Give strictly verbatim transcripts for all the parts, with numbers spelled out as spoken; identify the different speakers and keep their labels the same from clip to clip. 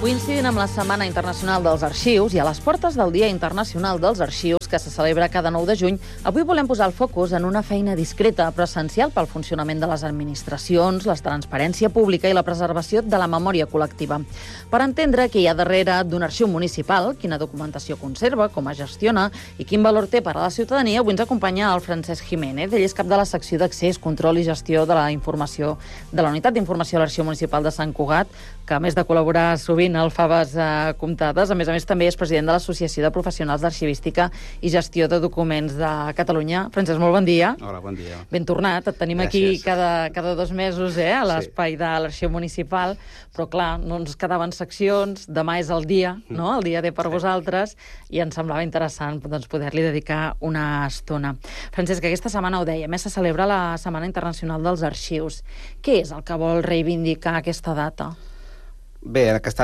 Speaker 1: Coincidint amb la Setmana Internacional dels Arxius i a les portes del Dia Internacional dels Arxius, que se celebra cada nou de juny, avui volem posar el focus en una feina discreta però essencial pel funcionament de les administracions, la transparència pública i la preservació de la memòria col·lectiva. Per entendre què hi ha darrere d'un arxiu municipal, quina documentació conserva, com es gestiona i quin valor té per a la ciutadania, avui ens acompanya el Francesc Jiménez. Ell és cap de la secció d'accés, control i gestió de la informació de la Unitat d'Informació a l'Arxiu Municipal de Sant Cugat, que a més de col·laborar sovint al Faves eh, Comptades, a més a més també és president de l'Associació de Professionals d'Arxivística i Gestió de Documents de Catalunya. Francesc, molt bon dia.
Speaker 2: Hola, bon dia.
Speaker 1: Ben tornat, et tenim
Speaker 2: Gràcies.
Speaker 1: aquí cada, cada dos mesos eh, a l'espai sí. de l'Arxiu Municipal, però clar, no ens quedaven seccions, demà és el dia, no? El dia D per sí. vosaltres, i ens semblava interessant doncs, poder-li dedicar una estona. Francesc, aquesta setmana ho deia, a més se celebra la Setmana Internacional dels Arxius. Què és el que vol reivindicar aquesta data?
Speaker 2: Bé, aquesta,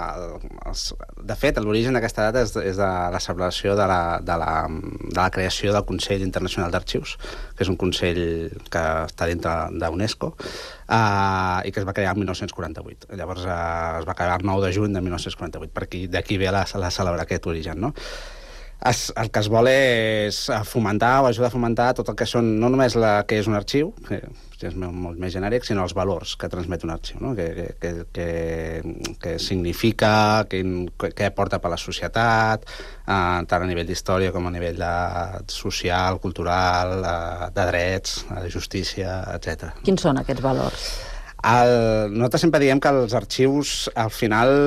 Speaker 2: de fet, l'origen d'aquesta data és, és de la celebració de la, de, la, de la creació del Consell Internacional d'Arxius, que és un consell que està dintre d'UNESCO uh, i que es va crear el dinou quaranta-vuit. Llavors uh, es va crear el nou de juny de dinou quaranta-vuit. Per aquí, d'aquí ve la, la celebrar aquest origen, no? Es, el que es vol és fomentar o ajudar a fomentar tot el que són, no només la que és un arxiu, que és molt més genèric, sinó els valors que transmet un arxiu, no? que, que, que, que significa, que, que aporta per a la societat, eh, tant a nivell d'història com a nivell de social, cultural, eh, de drets, de justícia, etcètera.
Speaker 1: Quins són aquests valors?
Speaker 2: El, nosaltres sempre diem que els arxius, al final,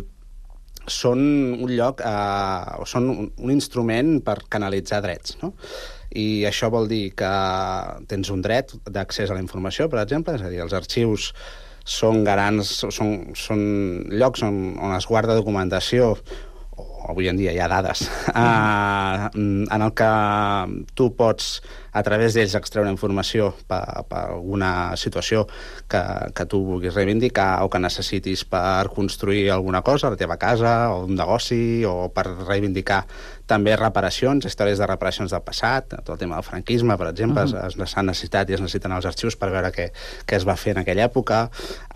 Speaker 2: són un lloc, eh, o són un, un instrument per canalitzar drets, no? I això vol dir que tens un dret d'accés a la informació, per exemple, és a dir, els arxius són garants, són, són llocs on, on es guarda documentació, o avui en dia hi ha dades, eh, en el que tu pots, a través d'ells, extreure informació per, per alguna situació que, que tu vulguis reivindicar o que necessitis per construir alguna cosa a la teva casa o un negoci, o per reivindicar també reparacions, històries de reparacions del passat, tot el tema del franquisme, per exemple, uh -huh. s'ha necessitat i es necessiten els arxius per veure què, què es va fer en aquella època,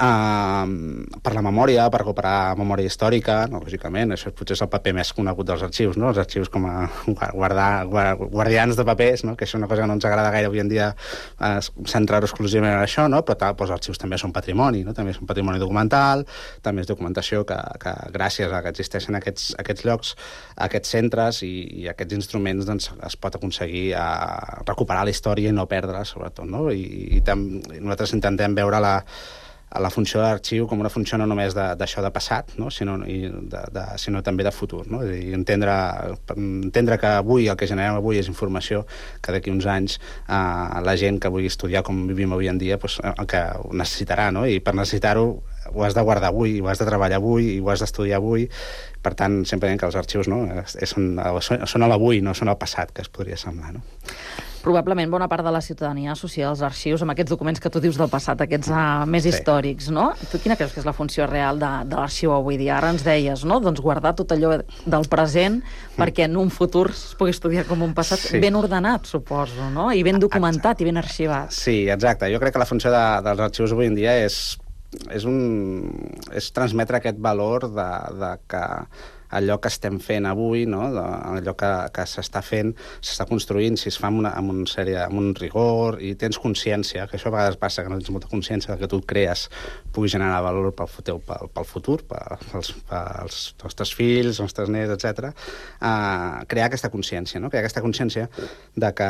Speaker 2: uh, per la memòria, per recuperar memòria històrica, no, lògicament, això potser és el paper més conegut dels arxius, no? Els arxius com a guardar, guardians de papers, no? Que és una cosa que no ens agrada gaire avui en dia eh, centrar-ho exclusivament en això, no? Però tal, doncs, els arxius també són patrimoni, no? També són patrimoni documental, també és documentació que, que gràcies a que existeixen aquests, aquests llocs, aquests centres i, i aquests instruments, doncs, es pot aconseguir eh, recuperar la història i no perdre-la, sobretot, no? I, i, tam, i nosaltres intentem veure la la funció de l'arxiu com una funció no només d'això de, de passat, no? sinó, i de, de, sinó també de futur. No? És a dir, entendre, entendre que avui el que generem avui és informació que d'aquí uns anys eh, la gent que vulgui estudiar com vivim avui en dia pues, el que ho necessitarà, no? I per necessitar-ho ho has de guardar avui, ho has de treballar avui, i ho has d'estudiar avui. Per tant, sempre diem que els arxius no? són, són a l'avui, no són al passat, que es podria semblar, no?
Speaker 1: Probablement bona part de la ciutadania associa els arxius amb aquests documents que tu dius del passat, aquests uh, més sí. històrics, no? Tu quina creus que és la funció real de, de l'arxiu avui dia? Ara ens deies, no? Doncs guardar tot allò del present mm. perquè en un futur es pugui estudiar com un passat sí. ben ordenat, suposo, no? I ben documentat exacte. I ben arxivat.
Speaker 2: Sí, exacte. Jo crec que la funció de, dels arxius avui en dia és, és, un, és transmetre aquest valor de, de que allò que estem fent avui, no? Allò que, que s'està fent, s'està construint, si es fa amb, una, amb, un sèrie, amb un rigor i tens consciència, que això a vegades passa, que no tens molta consciència que tu et crees pugui generar valor pel, teu, pel, pel futur, pels, pels nostres fills, els nostres nets, etcètera. Uh, crear aquesta consciència, no? Crear aquesta consciència de que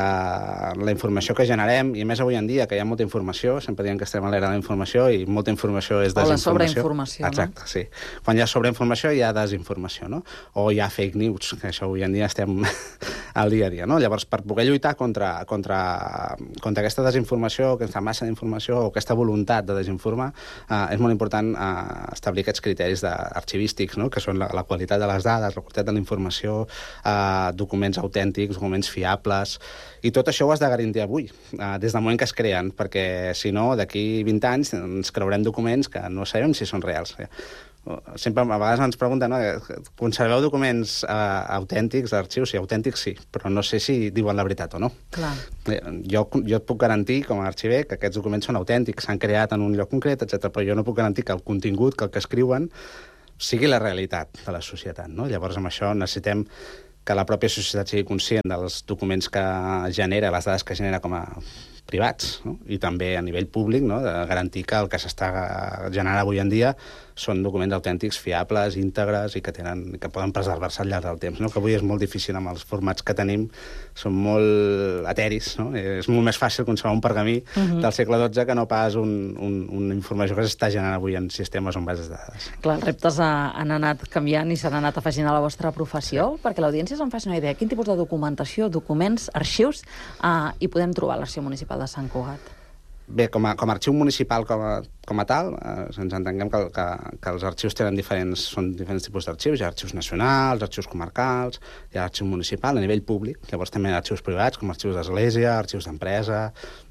Speaker 2: la informació que generem, i més avui en dia, que hi ha molta informació, sempre diem que estem a l'era de la informació i molta informació és desinformació.
Speaker 1: O la sobreinformació,
Speaker 2: exacte, no? Sí. Quan hi ha sobreinformació hi ha desinformació, no? O hi ha fake news, que això avui en dia estem al dia a dia, no? Llavors, per poder lluitar contra, contra, contra aquesta desinformació, aquesta massa d'informació o aquesta voluntat de desinformar, eh, és molt important eh, establir aquests criteris arxivístics, no? Que són la, la qualitat de les dades, la qualitat de la informació, eh, documents autèntics, documents fiables, i tot això ho has de garantir avui, eh, des del moment que es creen, perquè si no, d'aquí vint anys ens creurem documents que no sabem si són reals. Sempre, a vegades ens pregunten, no? Conserveu documents eh, autèntics, arxius? Sí, autèntics sí, però no sé si diuen la veritat o no.
Speaker 1: Clar.
Speaker 2: Jo, jo et puc garantir, com a arxiver, que aquests documents són autèntics, s'han creat en un lloc concret, etcètera. Però jo no puc garantir que el contingut, que el que escriuen, sigui la realitat de la societat, no? Llavors, amb això necessitem que la pròpia societat sigui conscient dels documents que genera, les dades que genera com a privats, no? I també a nivell públic, no? De garantir que el que s'està generant avui en dia són documents autèntics, fiables, íntegres i que, tenen, que poden preservar-se al llarg del temps, no? Que avui és molt difícil amb els formats que tenim, són molt eteris, no? És molt més fàcil conservar un pergamí uh -huh. del segle dotze que no pas un, un, una informació que s'està generant avui en sistemes o en bases de dades.
Speaker 1: Clar, els reptes han anat canviant i s'han anat afegint a la vostra professió, sí. Perquè l'audiència se'n faci una idea. Quin tipus de documentació, documents, arxius eh, hi podem trobar a l'Arxiu Municipal de Sant Cugat?
Speaker 2: Bé, com a, com a arxiu municipal com a, com a tal, eh, ens entenguem que, que, que els arxius tenen diferents, són diferents tipus d'arxius. Hi ha arxius nacionals, arxius comarcals, hi ha arxiu municipal a nivell públic, llavors també hi ha arxius privats, com arxius d'església, arxius d'empresa.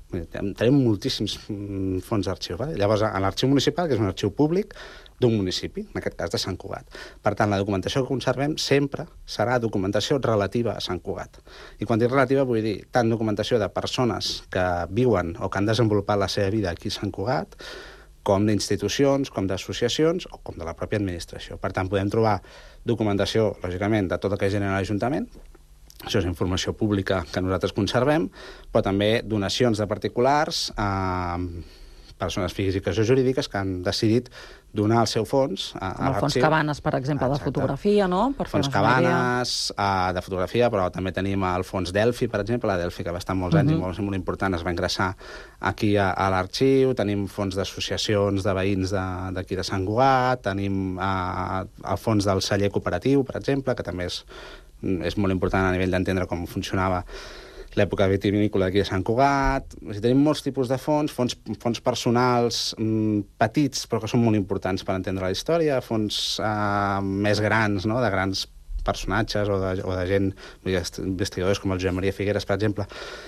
Speaker 2: Tenim moltíssims fons d'arxiu. Vale? Llavors, a l'arxiu municipal, que és un arxiu públic d'un municipi, en aquest cas de Sant Cugat. Per tant, la documentació que conservem sempre serà documentació relativa a Sant Cugat. I quan dic relativa vull dir tant documentació de persones que viuen o que han desenvolupat la seva vida aquí a Sant Cugat, com d'institucions, com d'associacions o com de la pròpia administració. Per tant, podem trobar documentació, lògicament, de tot el que genera l'Ajuntament. Això és informació pública que nosaltres conservem, però també donacions de particulars a persones físiques o jurídiques que han decidit donar el seu fons a,
Speaker 1: a l'arxiu. Fons Cabanes, per exemple, Exacte. de fotografia, no? Per
Speaker 2: fons Cabanes uh, de fotografia, però també tenim el fons Delphi, per exemple, la Delphi que va estar molts anys uh -huh. i molt, molt important, es va ingressar aquí a, a l'arxiu, tenim fons d'associacions de veïns d'aquí de, de Sant Cugat, tenim uh, el fons del celler cooperatiu, per exemple, que també és, és molt important a nivell d'entendre com funcionava l'època vitivinícola d'aquí de Sant Cugat. O sigui, tenim molts tipus de fons, fons, fons personals mmm, petits, però que són molt importants per entendre la història, fons eh, més grans, no?, de grans personatges o de, o de gent, investigadors com el Josep Maria Figueres, per exemple,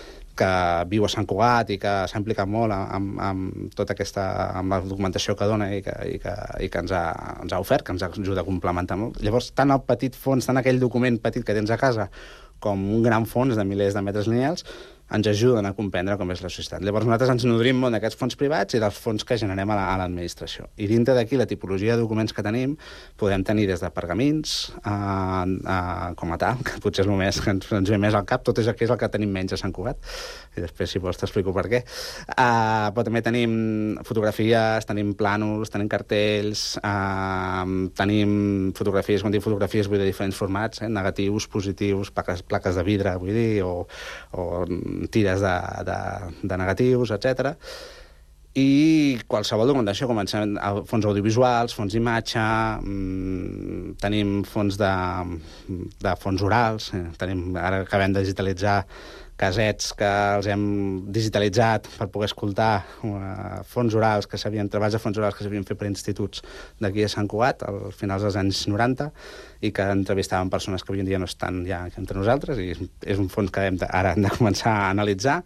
Speaker 2: que viu a Sant Cugat i que s'ha implicat molt amb, amb tota aquesta amb la documentació que dona i que, i que, i que ens, ha, ens ha ofert, que ens ajuda a complementar molt. Llavors, tant el petit fons, tant aquell document petit que tens a casa, com un gran fons de milers de metres lineals, ens ajuden a comprendre com és la societat. Llavors nosaltres ens nodrim molt d'aquests fons privats i dels fons que generem a l'administració. La, I dintre d'aquí la tipologia de documents que tenim podem tenir des de pergamins a, a, com a tal, que potser és el més que ens, ens ve més al cap, tot és aquí és el que tenim menys a Sant Cugat, i després si vols t'explico per què. Uh, però també tenim fotografies, tenim plànols, tenim cartells, uh, tenim fotografies, quan dic fotografies vull dir diferents formats, eh, negatius, positius, plaques, plaques de vidre, vull dir, o, o tires de, de, de negatius, etcètera. I qualsevol documentació, comencem a fons audiovisuals, fons d'imatge, mmm, tenim fons de, de fons orals, eh, tenim, ara acabem de digitalitzar casets que els hem digitalitzat per poder escoltar, uh, fons orals que s'havien, treballs de fons orals que s'havien fet per instituts d'aquí a Sant Cugat, al finals dels anys noranta, i que entrevistaven persones que avui en dia no estan ja entre nosaltres, i és, és un fons que hem de, ara hem de començar a analitzar,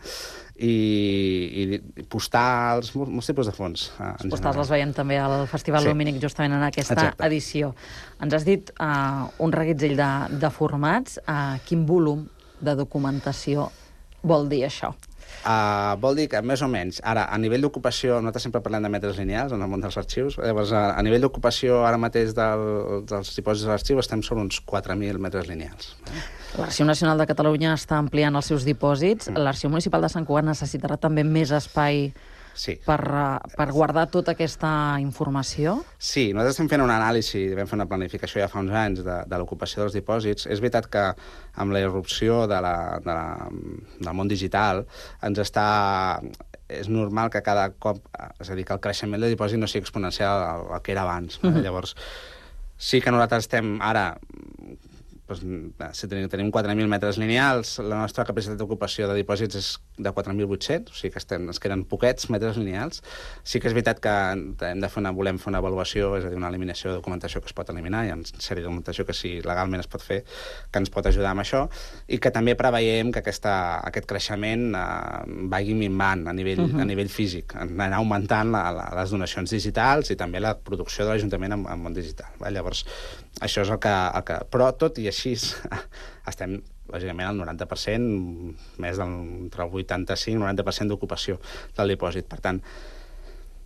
Speaker 2: i, i postals, molts, molts tipus de fons. Uh,
Speaker 1: els postals els veiem també al Festival sí. Lumínic justament en aquesta Exacte. edició. Ens has dit uh, un reguitzell de, de formats. Uh, quin volum de documentació vol dir això?
Speaker 2: Uh, vol dir que, més o menys, ara, a nivell d'ocupació, nosaltres sempre parlem de metres lineals en el món dels arxius, llavors, a, a nivell d'ocupació, ara mateix del, dels dipòsits de l'arxiu, estem sobre uns quatre mil metres lineals.
Speaker 1: L'Arxiu Nacional de Catalunya està ampliant els seus dipòsits. Mm. L'Arxiu Municipal de Sant Cugat necessitarà també més espai sí. per, per guardar tota aquesta informació?
Speaker 2: Sí, nosaltres estem fent una anàlisi, vam fer una planificació ja fa uns anys de, de l'ocupació dels dipòsits. És veritat que amb la irrupció de la, de la, del món digital ens està... és normal que cada cop... És a dir, que el creixement del dipòsit no sigui exponencial al, al que era abans. Mm-hmm. Llavors, sí que nosaltres estem ara... Doncs, si tenim, tenim quatre mil metres lineals, la nostra capacitat d'ocupació de dipòsits és de quatre mil vuit-cents, o sigui que estem, ens queden poquets metres lineals. Sí que és veritat que hem de fer una, volem fer una avaluació, és a dir, una eliminació de documentació que es pot eliminar, hi ha una sèrie de documentació que sí, legalment es pot fer, que ens pot ajudar amb això, i que també preveiem que aquesta, aquest creixement eh, vagi minvant a nivell, uh-huh. a nivell físic, anar augmentant la, la, les donacions digitals i també la producció de l'Ajuntament en, en món digital. Va? Llavors, això és el que, el que... Però tot i així estem, lògicament, al noranta per cent, més del, entre el vuitanta-cinc i el noranta per cent d'ocupació del dipòsit. Per tant,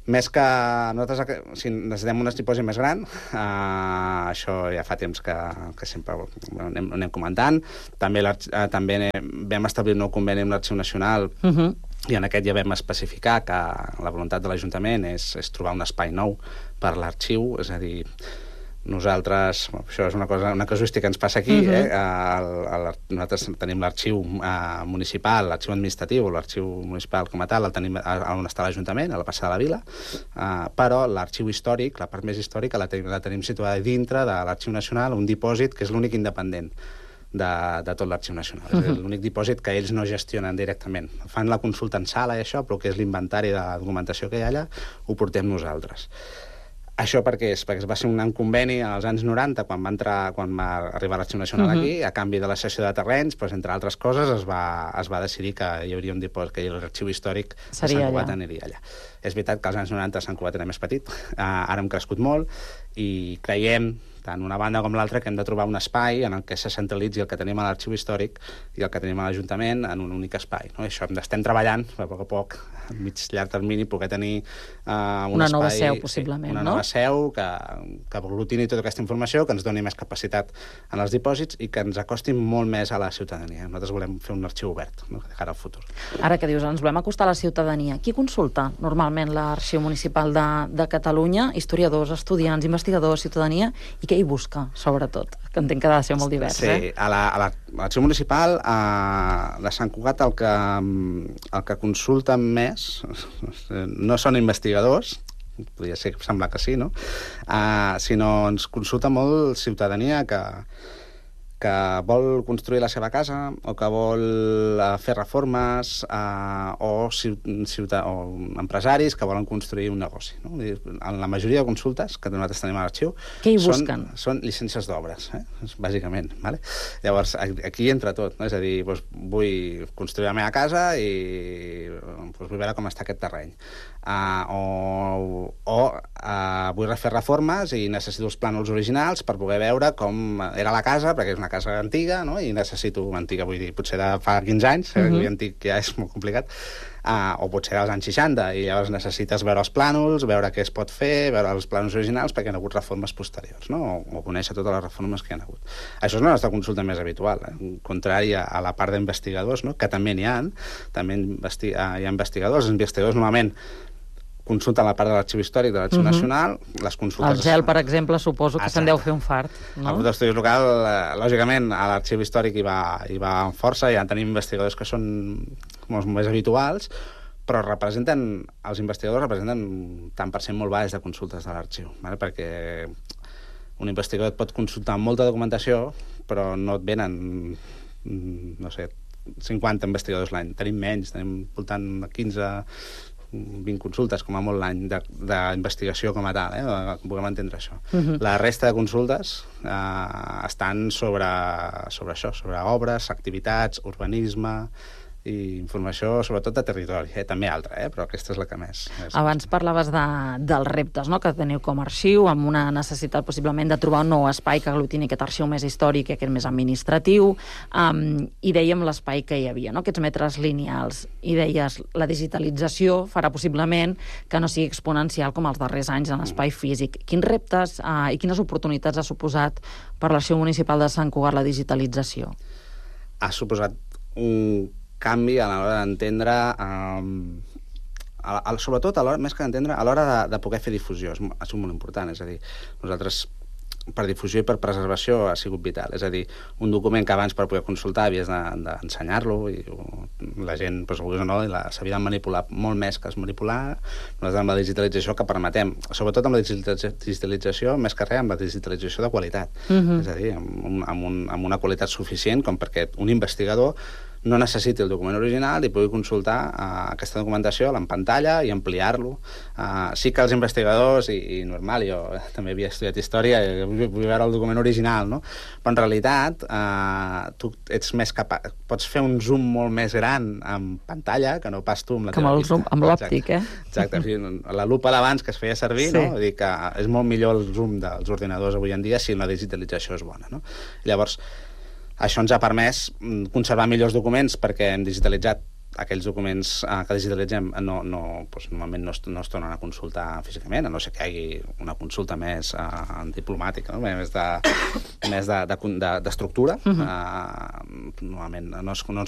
Speaker 2: Més que nosaltres, si necessitem un dipòsit més gran, uh, això ja fa temps que, que sempre ho anem, ho anem comentant. També, uh, també vam establir un nou conveni amb l'Arxiu Nacional, uh-huh. i en aquest ja vam especificar que la voluntat de l'Ajuntament és, és trobar un espai nou per l'arxiu, és a dir, nosaltres, això és una cosa, una casuística que ens passa aquí, uh-huh. eh? El, el, nosaltres tenim l'arxiu eh, municipal, l'arxiu administratiu, l'arxiu municipal com a tal, el tenim on està l'Ajuntament, a la plaça de la Vila, eh, però l'arxiu històric, la part més històrica, la, ten, la tenim situada dintre de l'Arxiu Nacional, un dipòsit que és l'únic independent de, de tot l'Arxiu Nacional. Uh-huh. És l'únic dipòsit que ells no gestionen directament. Fan la consulta en sala i això, però que és l'inventari de la documentació que hi ha allà, ho portem nosaltres. Això per què és? Perquè es va ser un conveni als anys noranta, quan va, entrar, quan va arribar l'Arxiu Nacional uh-huh. aquí, a canvi de la cessió de terrenys, doncs, entre altres coses, es va, es va decidir que hi hauria un dipòsit, que l'arxiu històric de Sant Cugat aniria allà. És veritat que als anys noranta Sant Cugat era més petit, uh, ara hem crescut molt, i creiem, tant una banda com l'altra, que hem de trobar un espai en el que se centralitzi el que tenim a l'arxiu històric i el que tenim a l'Ajuntament en un únic espai. No? I això estem treballant, a poc a poc, a mig llarg termini, poder tenir uh, un
Speaker 1: una
Speaker 2: espai...
Speaker 1: Una nova seu, possiblement,
Speaker 2: sí, una
Speaker 1: no?
Speaker 2: Una nova seu que, que aglutini tota aquesta informació, que ens doni més capacitat en els dipòsits i que ens acosti molt més a la ciutadania. Nosaltres volem fer un arxiu obert, no? De cara al futur.
Speaker 1: Ara que dius, ens volem acostar a la ciutadania. Qui consulta normalment l'Arxiu Municipal de, de Catalunya? Historiadors, estudiants, investigadors, ciutadania, i què hi busca, sobretot? Que entenc que ha de ser molt divers,
Speaker 2: sí,
Speaker 1: eh?
Speaker 2: a l'Arxiu Municipal a, de Sant Cugat el que, el que consulten més no són investigadors, podria ser, sembla que sí, no? Uh, sinó ens consulta molt ciutadania que, que vol construir la seva casa o que vol uh, fer reformes uh, o, ciutat, o empresaris que volen construir un negoci. No? En la majoria de consultes que nosaltres tenim a l'arxiu
Speaker 1: què hi busquen?
Speaker 2: Són, són llicències d'obres, eh? Bàsicament. Vale? Llavors, aquí entra tot. No? És a dir, doncs, vull construir la meva casa i doncs, vull veure com està aquest terreny. Uh, o o uh, vull refer reformes i necessito els plànols originals per poder veure com era la casa, perquè és una casa antiga, no? I necessito, antiga vull dir, potser de fa quinze anys, uh-huh. eh? Antic ja és molt complicat, uh, o potser dels anys seixanta, i llavors necessites veure els plànols, veure què es pot fer, veure els plànols originals, perquè hi ha hagut reformes posteriors, no? O, o conèixer totes les reformes que hi ha hagut. Això és la nostra consulta més habitual, eh? Contrari a, a la part d'investigadors, no? Que també n'hi ha, també investi hi ha investigadors, els investigadors normalment consulten la part de l'arxiu històric de l'Arxiu uh-huh. Nacional, les consultes...
Speaker 1: El gel, per exemple, suposo que se'n deu fer un fart, no?
Speaker 2: El grup d'estudis local, eh, lògicament, a l'arxiu històric hi va, hi va amb força, ja tenim investigadors que són molt més habituals, però representen, els investigadors representen un tant per cent molt baix de consultes de l'arxiu, ¿vale? Perquè un investigador et pot consultar molta documentació, però no et venen, no sé, cinquanta investigadors l'any. Tenim menys, tenim voltant de quinze... vint consultes, com a molt l'any, d'investigació com a tal, eh? Puguem entendre això. Uh-huh. La resta de consultes eh, estan sobre, sobre això, sobre obres, activitats, urbanisme i informació, sobretot de territori, eh? També altra, eh? Però aquesta és la que més... més
Speaker 1: Abans parlaves de, dels reptes, no?, que teniu com a arxiu, amb una necessitat possiblement de trobar un nou espai que aglutini aquest arxiu més històric i aquest més administratiu, um, i dèiem l'espai que hi havia, no?, aquests metres lineals, i deies, la digitalització farà possiblement que no sigui exponencial com els darrers anys en l'espai físic. Quins reptes uh, i quines oportunitats ha suposat per l'Arxiu Municipal de Sant Cugat la digitalització?
Speaker 2: Ha suposat un canvi a l'hora d'entendre, eh, sobretot, a l'hora, més que d'entendre, a l'hora de, de poder fer difusió. És, és molt important, és a dir, nosaltres per difusió i per preservació ha sigut vital. És a dir, un document que abans per poder consultar havies d'ensenyar-lo de, i la gent, doncs, vulguis o no, s'havia de manipular molt més que es manipular. Nosaltres amb la digitalització que permetem, sobretot amb la digitalització, més que res amb la digitalització de qualitat. Uh-huh. És a dir, amb, un, amb, un, amb una qualitat suficient com perquè un investigador no necessiti el document original i pugui consultar uh, aquesta documentació en pantalla i ampliar-lo. Uh, sí que els investigadors, i, i normal, jo també havia estudiat història, i vull, vull veure el document original, no? Però en realitat uh, tu ets més capaç, pots fer un zoom molt més gran en pantalla que no pas tu amb la
Speaker 1: teva vista. Com el zoom amb l'òptic, eh?
Speaker 2: Exacte, la lupa d'abans que es feia servir, sí. No? Vull dir que és molt millor el zoom dels ordinadors avui en dia si la digitalització és bona, no? Llavors, això ens ha permès conservar millors documents perquè hem digitalitzat aquells documents eh, que digitalitzem no, no, doncs, normalment no es, no es tornen a consultar físicament, a no ser que hi hagi una consulta més eh, diplomàtica, no? més de més d'estructura. De, de, uh-huh. eh, normalment no es, no,